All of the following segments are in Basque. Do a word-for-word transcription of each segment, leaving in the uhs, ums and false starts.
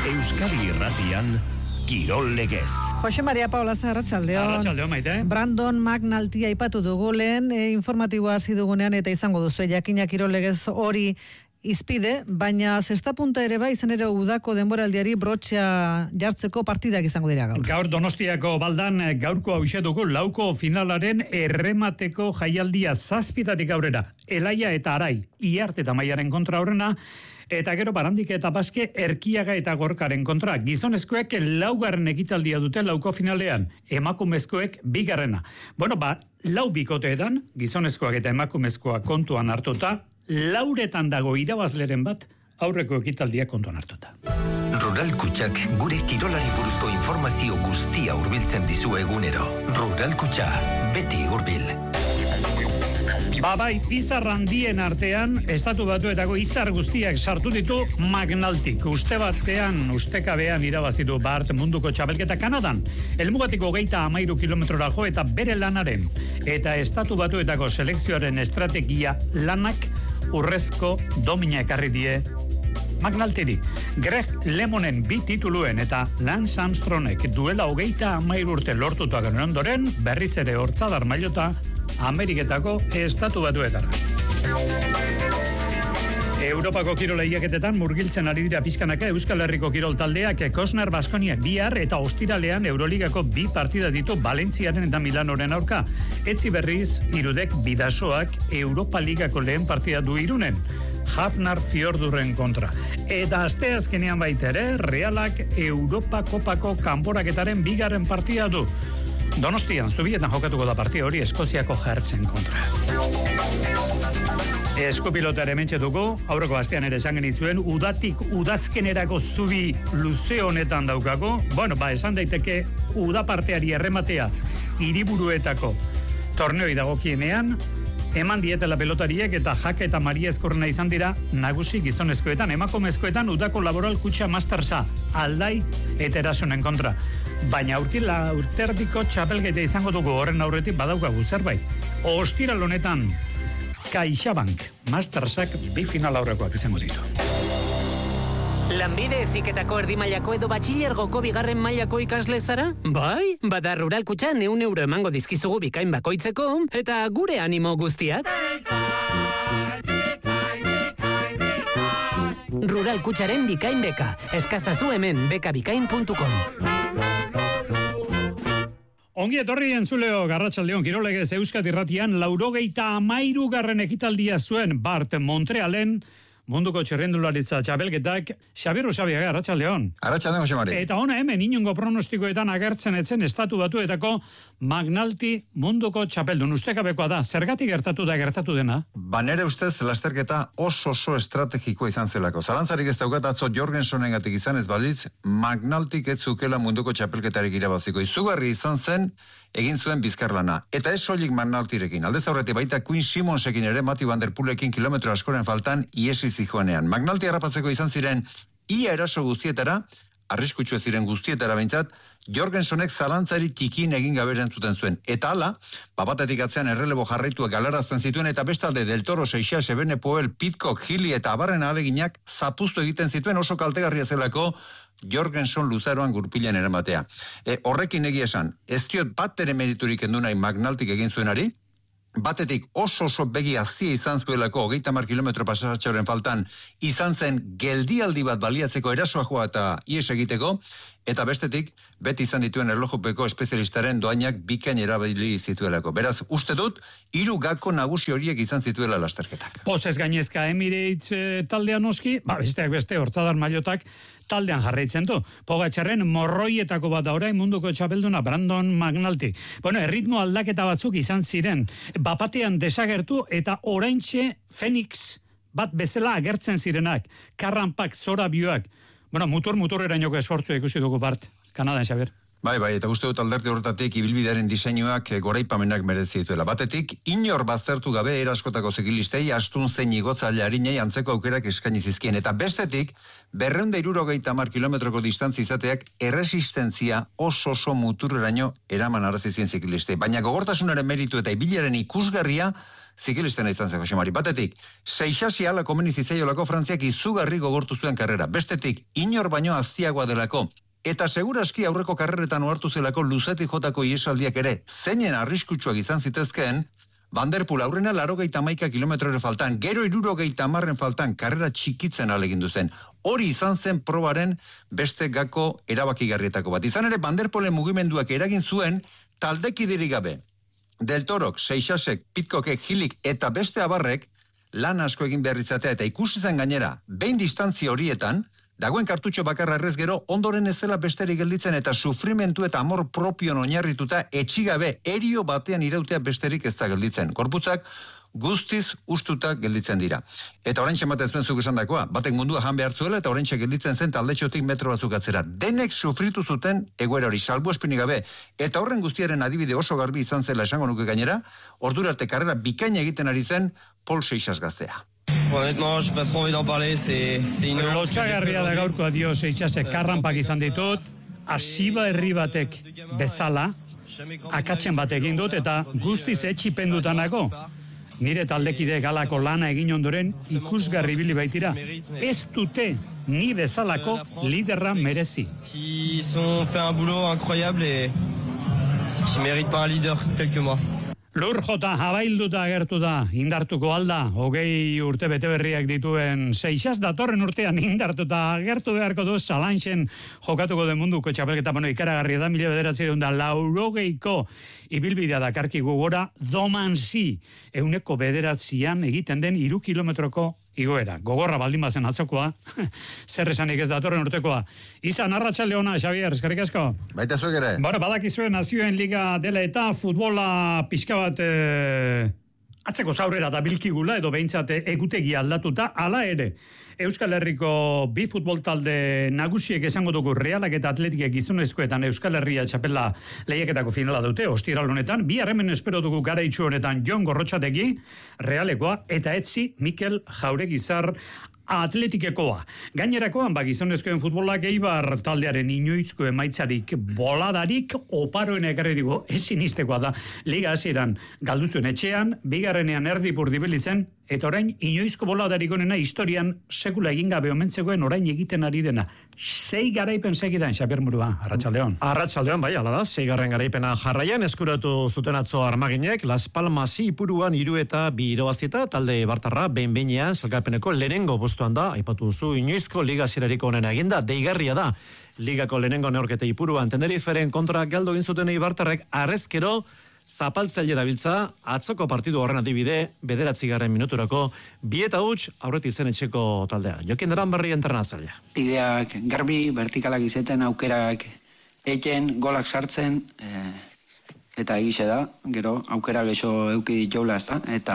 Euskadi Irratian Kirol Legez. Jose Maria Paula Arratsaldeon. Arratsaldeon, Maite. Brandon McNulty aipatu dugu lehen, e, informatiboa hasi dugunean eta izango duzu jakina Kirol Legez hori izpide, baina zesta punta ere bai, izan ere udako denboraldiari brotxea jartzeko partidak izango dira gaur. Gaur Donostiako baldan gaurko hauxe dugu lauko finalaren erremateko jaialdia zazpitatik aurrera. Elaia eta Arai, Iarte eta Maiaren kontra horrena, eta gero Barandik eta Baske Erkiaga eta Gorkaren kontra. Gizonezkoek laugarren ekitaldia dute lauko finalean, emakumezkoek bigarrena. Bueno, ba, lau bikoteetan, gizonezkoak eta emakumezkoa kontuan hartuta, lauretan dago irabazleren bat, aurreko ekitaldia kontuan hartuta. Rural Kutxak gure kirolari buruzko informazio guztia hurbiltzen dizu egunero. Rural Kutxa, beti hurbil. Ba bai, izar handien artean, estatu batuetako izar guztiak sartu ditu McNultyk. Uste batean, ustekabean irabazitu Bart munduko txapelketa Kanadan. Elmugatiko geita amairu kilometrora jo eta bere lanaren. Eta estatu batuetako selekzioaren estrategia lanak urrezko domina ekarri die McNultyri. Greg Lemonen bi tituluen eta Lance Armstrongek duela hogeita amairu urte lortuta garen ondoren, berriz ere hortzadar mailota Ameriketako estatu batuetara. Europako kirol lehiaketetan murgiltzen ari dira pizkanaka Euskal Herriko kirol taldeak Kosnar Baskoniak bihar eta ostiralean Euroligako bi partida ditu Valentziaren eta Milanoren aurka. Etzi berriz, Irudek Bidasoak Europa Ligako lehen partida du Irunen, Hafnar Fiordurren kontra. Eta asteazkenean baita ere, Realak Europa Kopako kanporaketaren bigarren partida du. Donostian, Zubietan jokatuko da partida hori Eskoziako Hertzen kontra. Eskupilota ere mentxe dugu, aurreko astean ere esan genizuen, udatik udazkenerako zubi luze honetan daukako. Bueno, ba, esan daiteke udaparteari errematea hiriburuetako torneoi dagokienean, eman dietela pelotariek eta Jaka eta Maria Eskorrena izan dira nagusi gizonezkoetan, emakumezkoetan udako laboral kutxa mastersa, Aldai eta Erasonen kontra. Baina aurkila urterdiko txapelketa izango dugu horren aurretik badaukagu zerbait. Ostiral honetan CaixaBank Mastersak bi final aurrekoak izango ditu. Lanbide heziketako erdi mailako edo batxilergoko bigarren mailako ikasle zara? Bai, bada Rural Kutxa neun euro emango dizkizugu bikain bakoitzeko eta gure animo guztiak. Rural Kutxaren bikain beka. Eskazazu hemen bekabikain puntu com. Ongi etorri entzuleo Garratsaldeon Kirol Legez Euskadi Irratian laurogeita amairu garren ekitaldia zuen Bart Montrealen munduko txirrindularitza txapelketak. Xabier Usabiaga, Arratsaldeon. Arratsaldeon, Jose Mari. Eta ona hemen inongo pronostikoetan agertzen etzen estatu batuetako McNulty munduko txapeldun. Ustekabekoa da, zergatik gertatu da gertatu dena? Ba nere ustez lasterketa oso oso estrategikoa izan zelako. Zalantzarik ez daukat atzo Jorgensonengatik izan ez balitz, McNultyk ez zukela munduko txapelketarik irabaziko. Izugarri izan zen egin zuen bizkarlana. Eta ez soilik McNultyrekin. Aldez aurretik baita Quinn Simonsekin ere Matthew Van Der Poelekin kilometro askoren faltan iesi zijoanean. McNulty harrapatzeko izan ziren ia eraso guztietara, arriskutsu ziren guztietara behintzat, Jorgensonek zalantzari tikin egin gabe erantzuten zuen. Eta hala, bapatetik atzean errelebo jarraituak galarazten zituen eta bestalde Del Toro, Seixas, Ebene Poel, Pitcock, Healy eta abarren ahaleginak zapuztu egiten zituen oso kaltegarria zelako Jorgenson luzaroan gurpilan eramatea. E, horrekin egia esan, ez diot bat ere meriturik endu nahi McNultyk egin zuenari, batetik oso oso begi azia izan zuelako hogeita hamar kilometro pasatxoren faltan izan zen geldialdi bat baliatzeko erasoa joa eta ies egiteko, eta bestetik beti izan dituen erlojupeko espezialistaren doainak bikain erabili zituelako. Beraz, uste dut, hiru gako nagusi horiek izan zituela lasterketak. Pozez gainezka Emirates e, taldean oski, ba besteak beste hortzadar mailotak taldean jarraitzen du. Pogačarren morroietako bat da orain munduko txapelduna Brandon McNulty. Bueno, erritmo aldaketa batzuk izan ziren. Bapatean desagertu eta oraintxe Phoenix bat bezala agertzen zirenak. Karranpak, zora bioak. Bueno, mutur-muturrerainoko esfortzua ikusi dugu Bart. Kanadan, Xabier. Bai, bai, eta uste dut aldarte horretatik ibilbidearen diseinuak goraipamenak merezi dituela. Batetik, inor baztertu gabe eraskotako zikilistei astun zein igotzaile arinei antzeko aukerak eskaini zizkien. Eta bestetik, berrehun eta hirurogeita hamar kilometroko distantzi izateak erresistentzia oso oso muturreraino eraman arrazizien zikilistei. Baina gogortasunaren meritu eta ibilaren ikusgarria zikilistena izan zen, Josemari. Batetik, seixasi ala komeni zitzaiolako Frantziak izugarri gogortu zuen karrera. Bestetik, inor baino aztiagoa delako. Eta seguraski aurreko karreretan ohartu zelako luzetik jotako iesaldiak ere zeinen arriskutsuak izan zitezkeen, Van der Poel aurrena larogeita hamaika kilometrore faltan, gero hirurogeita hamarren faltan karrera txikitzen alegindu zen. Hori izan zen probaren beste gako erabakigarrietako bat. Izan ere Van der Poelen mugimenduak eragin zuen taldekiderik gabe. Del Torok, Seixasek, Pitcockek, Hilik eta beste abarrek lan asko egin behar izatea eta ikusi zen gainera, behin distantzia horietan, dagoen kartutxo bakarra errez gero, ondoren ez dela besterik gelditzen eta sufrimentu eta amor propion oinarrituta etxigabe erio batean irautea besterik ez da gelditzen. Korputzak guztiz ustuta gelditzen dira. Eta oraintxe ematen zuen zuk esandakoa, batek mundua jan behar zuela eta oraintxe gelditzen zen taldetxotik metro batzuk atzera. Denek sufritu zuten egoera hori salbuespenik gabe. Eta horren guztiaren adibide oso garbi izan zela esango nuke gainera, ordura arte karrera bikaina egiten ari zen Paul Seixas gaztea. Honnêtement, j'ai pas trop envie d'en parler, c'est c'est une Lotsagarria da gaurkoa dio Seixasek karranpak izan ditut, hasiba herri batek bezala, akatsen bat egin dut eta guztiz etxipendutanako. Nire taldekide galako lana egin ondoren ikusgarri bili baitira. Ez dute ni bezalako liderra merezi. qui sont fait un boulot incroyable et qui méritent pas un leader tel que moi. Lur jota jabailduta agertu da, indartuko alda, hogei urte bete berriak dituen Seixas datorren urtean indartuta agertu beharko du Salanxen jokatuko den munduko txapelketa, bueno, ikaragarria da, mila bederatziehun da laurogeiko ibilbidea dakarki gogora, Domanzi, euneko bederatzian egiten den hiru kilometroko igoera. Gogorra baldin bazen atzokoa, zer esanik ez datorren urtekoa. Izan, arratsalde ona, Xavier, eskerrik asko. Baita zuek ere. Bara, badakizuen nazioen liga dela eta futbola pixka bat e, atzeko zaurera da bilkigula, edo behintzat egutegi aldatuta, hala ere. Euskal Herriko bi futbol talde nagusiek esango dugu Realak eta Atletikek gizonezkoetan Euskal Herria txapela lehiaketako finala dute, ostiral honetan, bi harremen espero dugu garaitxu honetan Jon Gorrotxategi, Realekoa, eta etzi Mikel Jauregizar Atletikekoa. Gainerakoan, ba, gizonezkoen futbolak Eibar taldearen inoizko emaitzarik boladarik oparoen ekarri digo, ez sinistekoa da, liga hasieran galduzuen etxean, bigarrenean erdipur dibili zen, eta orain inoizko boladarik onena historian sekula egin gabe omentzegoen orain egiten ari dena. Sei garaipen segidan, Xabier Murua, arratsaldeon. Arratsaldeon, bai, ala da, seigarren garaipena jarraian eskuratu zuten atzo Armaginek, Las Palmas ipuruan hiru eta bi irabazita, talde bartarra, behin-behinean, salgapeneko lehenengo postuan da, aipatu duzu, inoizko liga zirariko onena eginda, deigarria da, ligako lehenengo neorketa ipuruan, Teneriferen kontra galdo egin zuten Eibartarrek arrezkero, zapaltzaile dabiltza, atzoko partidu horren adibide, bederatzigarren minuturako, bi eta huts aurreti zen etxeko taldea. Jokin Daran Berri internazalia. Ideak garbi, vertikalak izeten, aukerak eken, golak sartzen, e, eta egixe da, gero, aukera gexo euki ditoula ez da, eta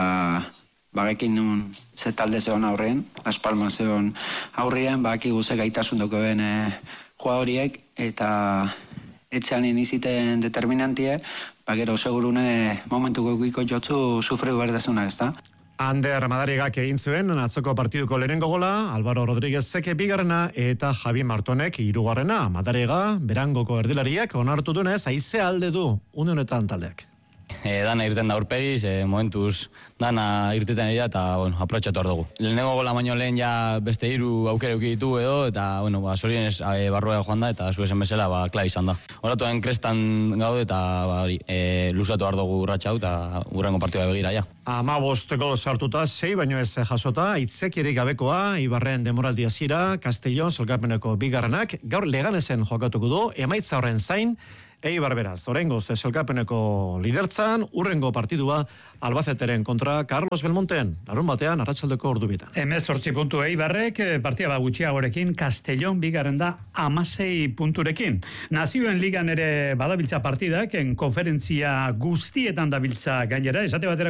bagekin nun ze talde zeon aurrean, Las Palmas zeon aurrean, bagaki guze gaitasun dokoen e, joa horiek, eta etxean iniziten determinantie, ba gero segurune momentuko egiko jotzu sufreu berdezuna, ez da? Ander Madarigak egin zuen, atzoko partiduko lehenengo gola, Álvaro Rodríguez Zeke bigarrena eta Javi Martonek hirugarrena. Madariga, berangoko erdilariak onartu dunez, haize alde du, une honetan taldeak. E, dana irten da urpegiz, e, momentuz dana irteten dira eta bueno, aprotxatu hor dugu. Lehenengo gola baino lehen ja beste hiru aukera euki ditu edo eta bueno, ba, zorionez e, barroa joan da eta zuezen bezala ba, klar izan da. Horatuen krestan gaude eta ba, e, luzatu hor dugu urratxa hau eta urrengo partidua begira ja. Ama bosteko sartuta, sei baino ez jasota, itzekirik gabekoa, Ibarren demoraldi hasiera, Castellón salgapeneko bigarrenak, gaur Leganesen jokatuko du, emaitza horren zain, Eibar beraz, oraingoz selkapeneko lidertzan, urrengo partidua Albaceteren kontra Carlos Belmonten, larun batean, arratsaldeko ordu bitan. Hemezortzi puntu Eibarrek, partida bat gutxiagorekin, Castellón bigarren da hamasei punturekin. Nazioen ligan ere badabiltza partidak, en konferentzia guztietan dabiltza gainera, esate baterako, bueno, bitxi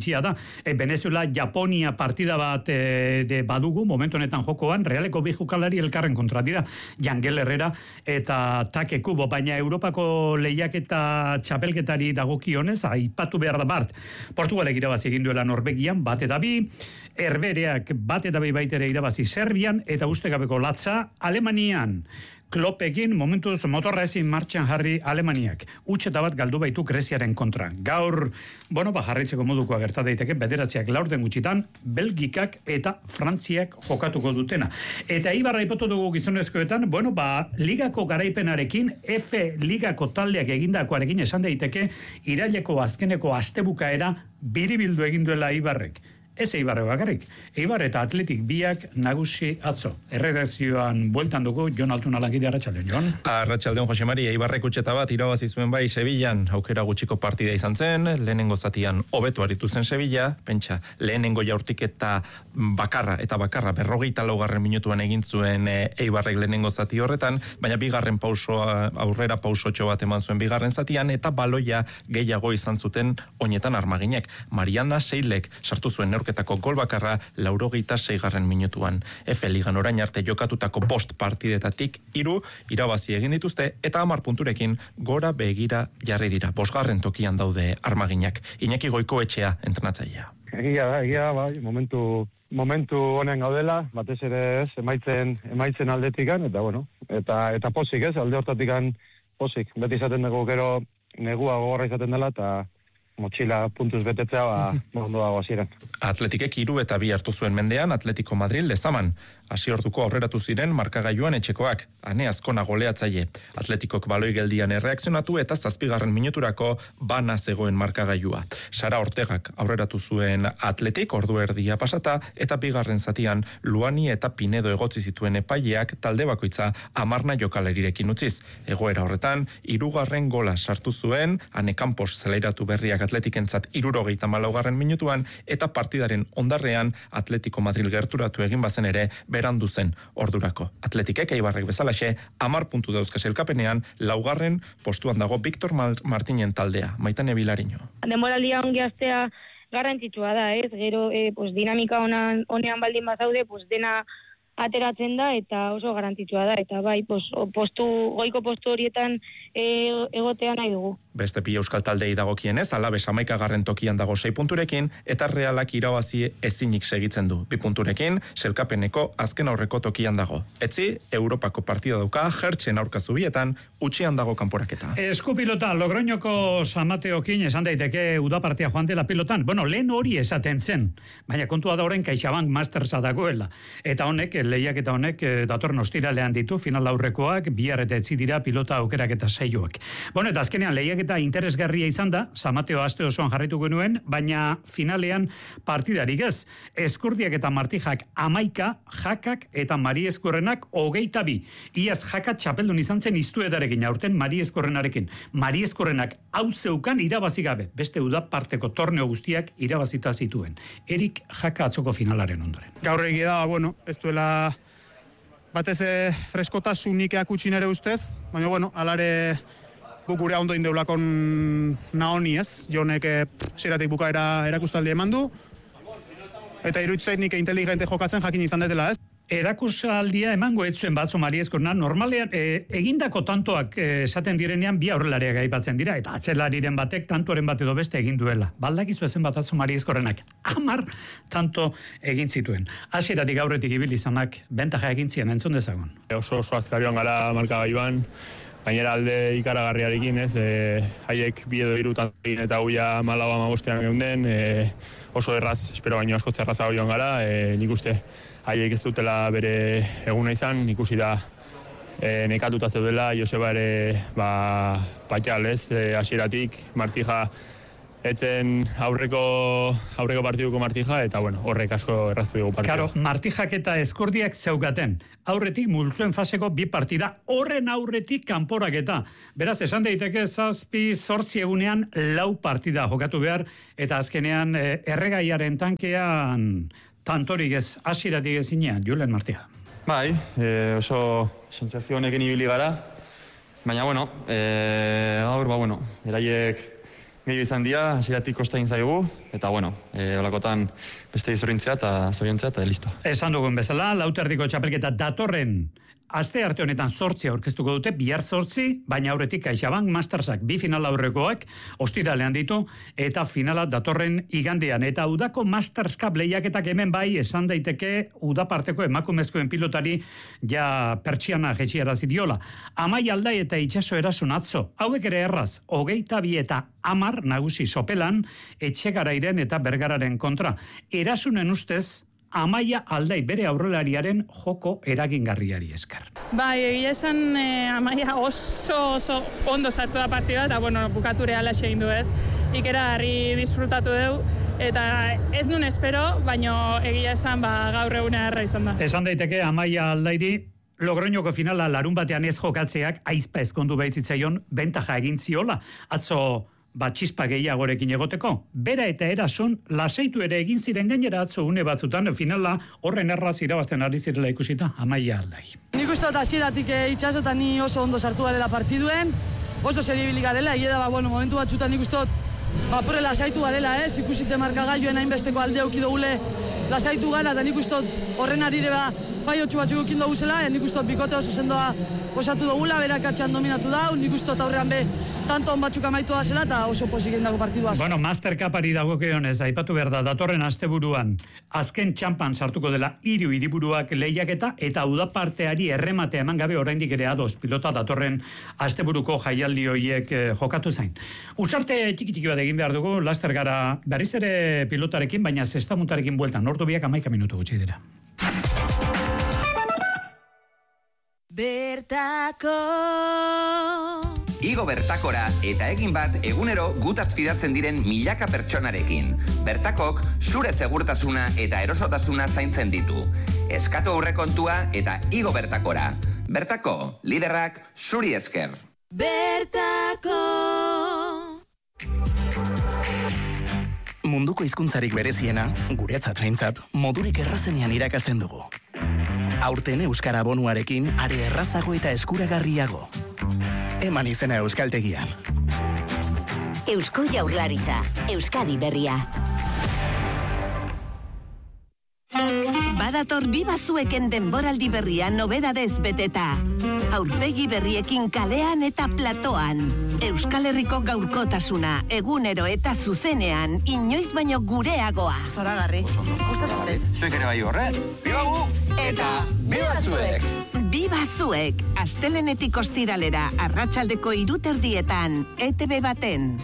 bitxia da. E, Venezuela, Japonia partida bat e, de badugu, momentu honetan jokoan, realeko bi jokalari elkarren kontra dira, Jangel Herrera eta Take Kubo, baina Europako lehiaketa txapelketari dagokionez, aipatu behar da bart. Portugalek irabazi egin duela Norvegian, bat eta bi, Herbereak bat eta bi baitere irabazi Serbian, eta ustekabeko latza Alemanian. Klopekin momentuz motorra ezin martxan jarri Alemaniak. Utxeta bat galdu baitu Greziaren kontra. Gaur, bueno, ba, jarraitzeko modukoa gerta daiteke, bederatziak laurden gutxitan, Belgikak eta Frantziak jokatuko dutena. Eta Ibarra ipatu dugu gizonezkoetan, bueno, ba, ligako garaipenarekin, F ligako taldeak egindakoarekin esan daiteke, iraileko azkeneko astebukaera biribildu egin duela Ibarrek. Ez Eibarre bakarrik. Eibar eta Atletik biak nagusi atzo. Erredakzioan bueltan dugu Jon Altuna langile. Arratsaldeon, Jon. Arratsaldeon, Jose Mari. Eibarrek utxeta bat irabazi zuen bai Sevillan, aukera gutxiko partida izan zen, lehenengo zatian hobeto aritu zen Sevilla, pentsa, lehenengo jaurtik eta bakarra, eta bakarra berrogeita laugarren minutuan egin zuen Eibarrek lehenengo zati horretan, baina bigarren pausoa, aurrera pausotxo bat eman zuen bigarren zatian, eta baloia gehiago izan zuten oinetan armaginek. Mariana Seilek sartu zuen neurketako gol bakarra laurogeita seigarren minutuan. Efe Ligan orain arte jokatutako bost partidetatik hiru irabazi egin dituzte eta hamar punturekin gora begira jarri dira. Bosgarren tokian daude armaginak. Iñaki Goikoetxea entrenatzailea. Egia da, egia bai, momentu momentu honen gaudela, batez ere ez, emaitzen emaitzen aldetikan eta bueno, eta eta pozik ez, alde hortatikan pozik. Beti izaten dugu gero negua gogorra izaten dela eta motxila puntuz betetzea, ba, ondo dago hasieran. Atletikek hiru eta bi hartu zuen mendean, Atletico Madrid lezaman. Hasi orduko aurreratu ziren markagailuan etxekoak, ane azkona goleatzaile. Atletikok baloi geldian erreakzionatu eta zazpigarren minuturako bana zegoen markagailua. Sara Ortegak aurreratu zuen Atletik ordu erdia pasata eta bigarren zatian Luani eta Pinedo egotzi zituen epaileak talde bakoitza amarna jokalerirekin utziz. Egoera horretan, hirugarren gola sartu zuen, ane Campos zelairatu berriak Atletikentzat hirurogeita hamalaugarren minutuan eta partidaren ondarrean Atletico Madrid gerturatu egin bazen ere berandu zen ordurako. Atletikek Eibarrek bezalaxe hamar puntu dauzka sailkapenean, laugarren postuan dago Victor Martinen taldea. Maitane Bilariño. Denboraldia ongi hastea garrantzitsua da, ez? Gero eh, pues, dinamika onan, onean baldin bazaude, pues, dena ateratzen da eta oso garrantzitsua da. Eta bai, pues, postu, goiko postu horietan e, egotea nahi dugu. Beste bi euskal taldei dagokienez, Alabes hamaikagarren tokian dago sei punturekin, eta Realak irabazi ezinik segitzen du. Bi punturekin, selkapeneko azken aurreko tokian dago. Etzi, Europako partida dauka, jertxen aurka zubietan, utxean dago kanporaketa. Eskupilota, Logroñoko Samateokin esan daiteke udapartia joan dela pilotan. Bueno, lehen hori esaten zen, baina kontua da horren CaixaBank Mastersa dagoela. Eta honek, lehiak eta honek, datorren ostiralean ditu, final aurrekoak, bihar eta etzi dira pilota aukerak eta saioak. Bueno, eta azkenean lehiak eta interesgarria izan da, Samateo aste osoan jarrituko nuen, baina finalean partidarik ez. Eskurdiak eta Martijak amaika, Jakak eta Mari Eskurrenak hogeita bi. Iaz Jaka txapeldun izan zen iztuedarekin, aurten Mari Eskurrenarekin. Mari Eskurrenak hau zeukan irabazi gabe, beste udaparteko torneo guztiak irabazita zituen. Erik Jaka atzoko finalaren ondoren. Gaur egia da, bueno, ez duela batez freskotasunik akutsin ere ustez, baina bueno, alare guk gure ondo indeulakon naoni ez, jonek zeratik bukaera erakustaldi eman du, eta iruditzen nik inteligente jokatzen jakin izan detela ez. Erakusaldia emango etzuen batzu Mari Eskurrena, normalean e, egindako tantoak esaten direnean bi aurrelariak aipatzen dira, eta atzelariren batek tantoren bat edo beste egin duela. Baldakizu ezen bat atzu Mari Eskurrenak, hamar tanto egin zituen. Hasieratik aurretik ibili izanak bentaja egin zien entzun dezagun. Oso oso azkarioan gara markagailuan, gainera alde ikaragarriarekin, ez, e, haiek bi edo hiru tantoin eta huia malau amabostean geunden, e, oso erraz, espero baino askotze erraza joan gara, e, nik uste haiek ez dutela bere eguna izan, ikusi da e, nekatuta zeudela, Joseba ere ba, patxal, ez, e, hasieratik, Martija etzen aurreko aurreko partiduko Martija, eta bueno, horrek asko erraztu dugu partida. Claro, Martijak eta Eskurdiak zeugaten. Aurretik multzuen faseko bi partida, horren aurretik kanporaketa. Beraz, esan daiteke zazpi zortzi egunean lau partida jokatu behar, eta azkenean eh, erregaiaren tankean tantorik ez, hasieratik ezinean, Julen Martija. Bai, e, oso sentsazio honekin ibili gara, baina bueno, e, gaur, ba bueno, eraiek gehiago izan dira, hasieratik kosta egin zaigu, eta bueno, e, olakotan beste izorintzea eta zoriontzea eta listo. Esan dugun bezala, lauterdiko txapelketa datorren aste arte honetan zortzi aurkeztuko dute, bihar zortzi, baina aurretik CaixaBank Mastersak bi final aurrekoak ostiralean ditu, eta finala datorren igandean. Eta udako Masters Cup lehiaketak hemen bai, esan daiteke udaparteko emakumezkoen pilotari ja pertsiana jetxiarazi diola. Amai Aldai eta Itxaso Erasun atzo, hauek ere erraz, hogeita bi eta amar nagusi sopelan, Etxegarairen eta Bergararen kontra. Erasunen ustez, Amaia Aldai bere aurrelariaren joko eragingarriari esker. Bai, egia esan eh, Amaia oso, oso ondo sartu da partida, eta bueno, bukature ala egin du ez. Ikera harri disfrutatu deu, eta ez nun espero, baino egia esan ba, gaur eguna erra izan da. Esan daiteke Amaia Aldairi, Logroñoko finala larun batean ez jokatzeak aizpa ezkondu baitzitzaion bentaja egin ziola. Atzo bat txispa gehiagorekin egoteko. Bera eta Erasun lasaitu ere egin ziren gainera atzo une batzutan finala horren erraz irabazten ari zirela ikusita Amaia Aldai. Nik uste dut hasieratik Itxaso eta ni oso ondo sartu garela partiduen, oso seribilik garela, egia da, ba, bueno, momentu batzutan nik uste dut bapore lasaitu garela, ez, ikusite markagailuen hainbesteko alde auki dugule lasaitu gara, eta nik uste dut horren arire ba, faiotxu batzuk ekin dugu zela, nik uste dut bikote oso sendoa osatu dugula, berak atxean dominatu dau, nik uste dut aurrean be tanton batzuk amaitu da zela, eta oso posik dago partiduaz. Bueno, Master Cupari dago keonez, aipatu behar da, datorren asteburuan, azken txampan sartuko dela hiru hiriburuak lehiaketa, eta udaparteari errematea eman gabe oraindik ere ados, pilota datorren asteburuko jaialdi horiek eh, jokatu zain. Utsarte txiki-txiki bat egin behar dugu, laster gara berriz ere pilotarekin, baina zestamuntarekin bueltan, ordu biak amaika minutu gutxi dira. Bertako Igo Bertakora eta egin bat egunero gutaz fidatzen diren milaka pertsonarekin. Bertakok zure segurtasuna eta erosotasuna zaintzen ditu. Eskatu aurrekontua eta Igo Bertakora. Bertako, liderrak zuri esker. Bertako Munduko hizkuntzarik bereziena, guretzat behintzat, modurik errazenean irakasten dugu. Aurten Euskara bonuarekin are errazago eta eskuragarriago. Eman izena Euskaltegian. Eusko Jaurlaritza, Euskadi berria. Badator Biba Zueken denboraldi berria nobedadez beteta. Aurpegi berriekin kalean eta platoan. Euskal Herriko gaurkotasuna, egunero eta zuzenean, inoiz baino gureagoa. Zoragarri, gustatzen zait. Zuek ere bai horre, biba gu eta biba zuek. Biba Zuek, astelenetik ostiralera, arratsaldeko iruterdietan, E T B baten.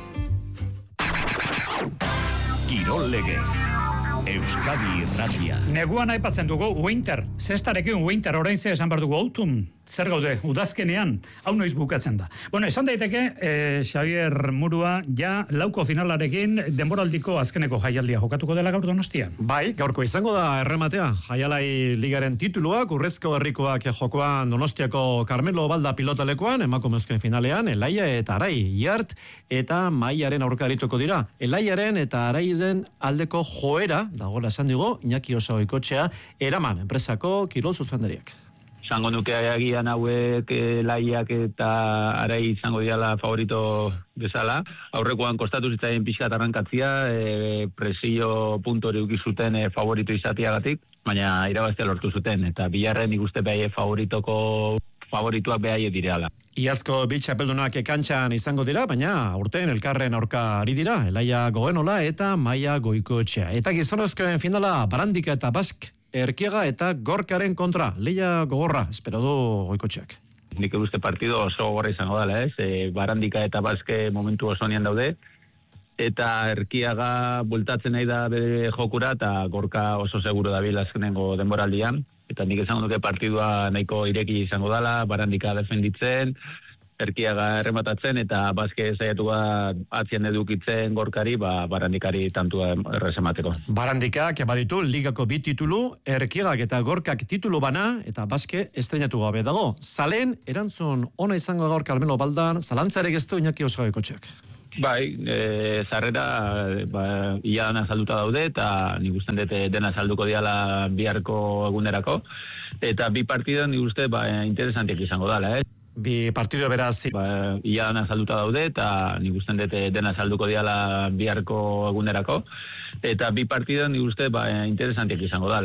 Kirol Legez. Euskadi Irratia. Neguan aipatzen dugu winter, zestarekin winter, orain ze esan behar dugu autumn, zer gaude, udazkenean, hau noiz bukatzen da. Bueno, esan daiteke, eh, Xavier Murua, ja lauko finalarekin denboraldiko azkeneko jaialdia jokatuko dela gaur Donostian. Bai, gaurko izango da errematea, jaialai ligaren tituluak, Urrezko Herrikoak jokoan Donostiako Carmelo Balda pilotalekoan, emakumezkoen finalean, Elaia eta Arai, Iart eta Maiaren aurka arituko dira. Elaiaren eta Arairen aldeko joera, dagoela esan digo, Iñaki Osagoikotxea, eraman, enpresako kirol zuzendariak. Zango nuke agian hauek Elaiak eta Arai izango diala favorito bezala. Aurrekoan kostatu zitzaien pixkat arrankatzia, e, presio puntu hori ukizuten e, favorito izatiagatik, baina irabaztea lortu zuten, eta biharren ikuste behai favoritoko favorituak behai direala. Iazko bi txapeldunak ekantxan izango dira, baina urten elkarren aurka ari dira, Elaia Goenola eta Maia Goikoetxea. Eta gizonezkoen finala Barandika eta Bask, Erkiaga eta Gorkaren kontra, Leia Gogorra, espero du Goikoetxeak. Nik uste partido oso gogorra izango dela, ez? E, Barandika eta Baske momentu oso nian daude, eta Erkiaga bultatzen nahi da bere jokura, eta Gorka oso seguro dabil azkenengo denboraldian. Eta nik esango duke partidua nahiko ireki izango dela, Barandika defenditzen, Erkiaga errematatzen, eta Baske saiatuko atzien edukitzen Gorkari, ba, Barandikari tantua errezemateko. Barandikak baditu ligako bi titulu, Erkiagak eta Gorkak titulu bana, eta Baske estrenatu gabe dago. Zalen, erantzun ona izango gaur Carmelo Baldan, zalantzarek ez du Iñaki Osagoikotxeak. Bai, e, zarrera ba, ia dana salduta daude, eta nik usten dut dena salduko diala biharko egunerako, eta bi partidan nik uste ba, interesantiak izango dala, eh? Bi partidu beraz. Ba, ia dana salduta daude, eta nik usten dute dena salduko diala biharko egunerako. Eta bi partidu nik uste ba, interesantiak izango da.